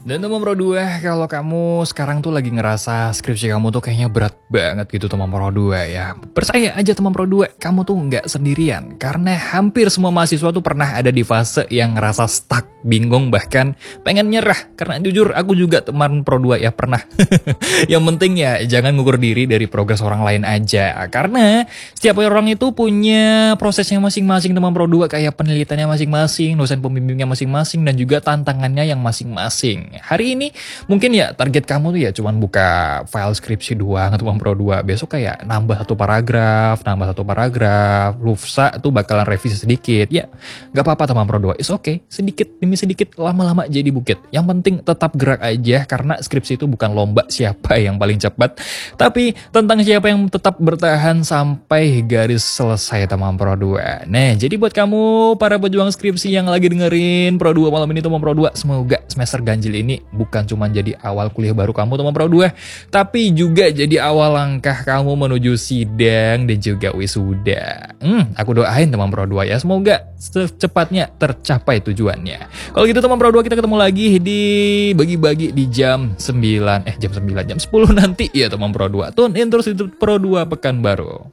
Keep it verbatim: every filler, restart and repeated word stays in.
Dan teman Pro dua, kalau kamu sekarang tuh lagi ngerasa skripsi kamu tuh kayaknya berat banget gitu teman Pro dua ya. Percaya aja teman Pro dua, kamu tuh nggak sendirian. Karena hampir semua mahasiswa tuh pernah ada di fase yang ngerasa stuck, bingung, bahkan pengen nyerah. Karena jujur aku juga teman Pro dua ya pernah. Yang penting ya jangan ngukur diri dari progres orang lain aja. Karena setiap orang itu punya prosesnya masing-masing teman Pro dua. Kayak penelitiannya masing-masing, dosen pembimbingnya masing-masing, dan juga tantangannya yang masing-masing. Hari ini mungkin ya target kamu tuh ya cuman buka file skripsi doang atau Pro dua. Besok kayak nambah satu paragraf, nambah satu paragraf, lusa tuh bakalan revisi sedikit. Ya gak apa-apa teman Pro dua, it's okay. Sedikit demi sedikit, lama-lama jadi bukit. Yang penting tetap gerak aja karena skripsi itu bukan lomba siapa yang paling cepat, tapi tentang siapa yang tetap bertahan sampai garis selesai teman Pro dua. Nah jadi buat kamu para pejuang skripsi yang lagi dengerin Pro dua malam ini teman Pro dua, semoga semester ganjil ini bukan cuma jadi awal kuliah baru kamu teman Pro dua, tapi juga jadi awal langkah kamu menuju sidang dan juga wisuda. Hmm, aku doain teman Pro dua ya, semoga secepatnya tercapai tujuannya. Kalau gitu teman Pro dua, kita ketemu lagi di bagi-bagi di jam sembilan, eh jam sembilan, jam sepuluh nanti ya teman Pro dua. Tune in terus di Pro dua Pekanbaru.